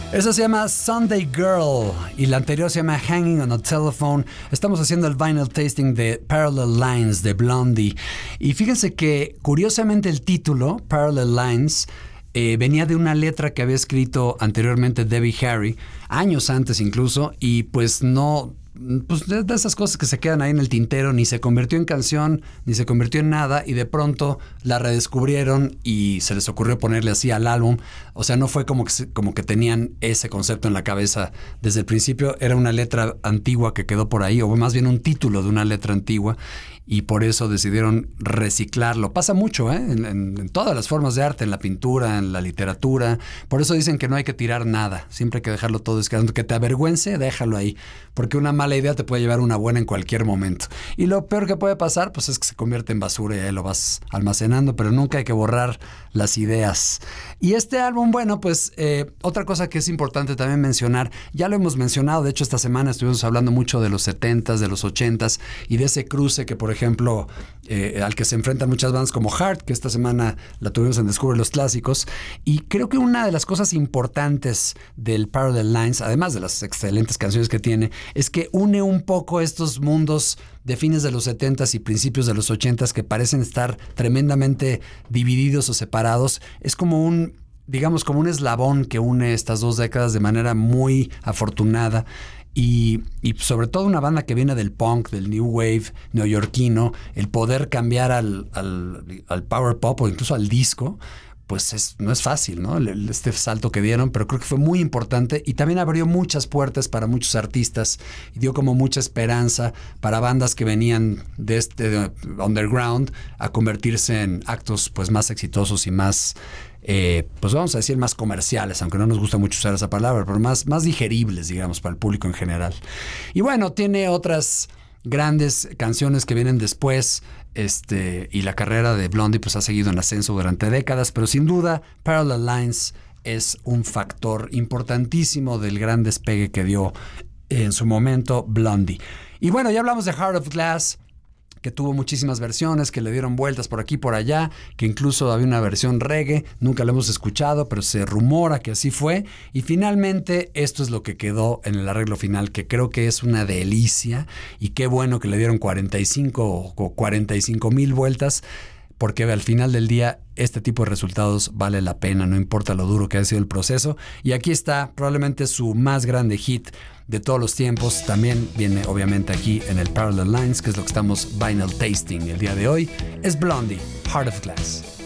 Esa se llama Sunday Girl y la anterior se llama Hanging on a Telephone. Estamos haciendo el vinyl tasting de Parallel Lines de Blondie. Y fíjense que curiosamente el título, Parallel Lines, venía de una letra que había escrito anteriormente Debbie Harry, años antes incluso, y pues no... Pues de esas cosas que se quedan ahí en el tintero, ni se convirtió en canción, ni se convirtió en nada, y de pronto la redescubrieron y se les ocurrió ponerle así al álbum. O sea, no fue como que tenían ese concepto en la cabeza desde el principio. Era una letra antigua que quedó por ahí, o más bien un título de una letra antigua, y por eso decidieron reciclarlo. Pasa mucho, en todas las formas de arte, en la pintura, en la literatura. Por eso dicen que no hay que tirar nada, siempre hay que dejarlo todo descansando. Que te avergüence, déjalo ahí, porque una mala idea te puede llevar a una buena en cualquier momento. Y lo peor que puede pasar, pues es que se convierte en basura y ahí lo vas almacenando, pero nunca hay que borrar las ideas. Y este álbum, bueno, pues otra cosa que es importante también mencionar, ya lo hemos mencionado, de hecho esta semana estuvimos hablando mucho de los 70s, de los 80s y de ese cruce que, por ejemplo, al que se enfrentan muchas bandas como Heart, que esta semana la tuvimos en Descubre los Clásicos. Y creo que una de las cosas importantes del Parallel Lines, además de las excelentes canciones que tiene, es que une un poco estos mundos de fines de los 70s y principios de los 80s que parecen estar tremendamente divididos o separados. Es como un eslabón que une estas dos décadas de manera muy afortunada. Y sobre todo una banda que viene del punk, del new wave neoyorquino, el poder cambiar al power pop o incluso al disco, pues no es fácil, ¿no? Este salto que dieron, pero creo que fue muy importante y también abrió muchas puertas para muchos artistas y dio como mucha esperanza para bandas que venían de este underground a convertirse en actos pues más exitosos y más... pues vamos a decir más comerciales, aunque no nos gusta mucho usar esa palabra, pero más digeribles, digamos, para el público en general. Y bueno, tiene otras grandes canciones que vienen después, y la carrera de Blondie pues ha seguido en ascenso durante décadas, pero sin duda Parallel Lines es un factor importantísimo del gran despegue que dio en su momento Blondie. Y bueno, ya hablamos de Heart of Glass, que tuvo muchísimas versiones, que le dieron vueltas por aquí y por allá, que incluso había una versión reggae, nunca la hemos escuchado, pero se rumora que así fue. Y finalmente esto es lo que quedó en el arreglo final, que creo que es una delicia, y qué bueno que le dieron 45 o 45,000 vueltas, porque al final del día este tipo de resultados vale la pena, no importa lo duro que haya sido el proceso. Y aquí está probablemente su más grande hit de todos los tiempos. También viene obviamente aquí en el Parallel Lines, que es lo que estamos vinyl tasting el día de hoy. Es Blondie, Heart of Glass.